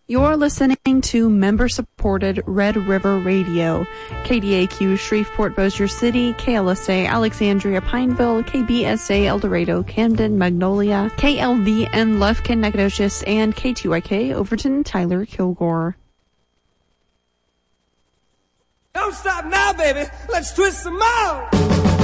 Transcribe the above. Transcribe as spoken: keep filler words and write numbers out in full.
You're listening to member-supported Red River Radio, K D A Q Shreveport Bossier City, K L S A Alexandria Pineville, K B S A El Dorado Camden Magnolia, K L V N Lufkin Nacogdoches, and K two Y K Overton Tyler Kilgore. Don't stop now, baby. Let's twist some more.